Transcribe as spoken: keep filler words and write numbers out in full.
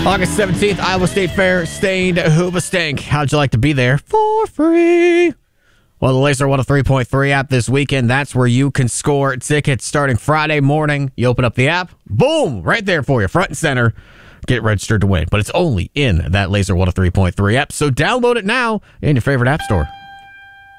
August seventeenth, Iowa State Fair, Stained Hoobastank. How'd you like to be there for free? Well, the Laser one oh three point three app this weekend, that's where you can score tickets starting Friday morning. You open up the app, boom, right there for you, front and center. Get registered to win. But it's only in that Laser one oh three point three app, so download it now in your favorite app store.